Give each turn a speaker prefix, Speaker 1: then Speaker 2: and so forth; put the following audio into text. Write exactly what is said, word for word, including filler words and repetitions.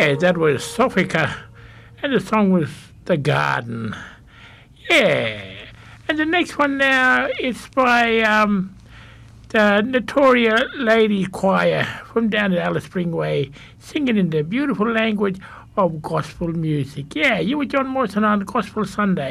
Speaker 1: Yeah, that was Sophica, and the song was The Garden. Yeah. And the next one now is by um, the Notoria Lady Choir from down at Alice Spring Way, singing in the beautiful language of gospel music. Yeah, you were John Morrison on Gospel Sunday.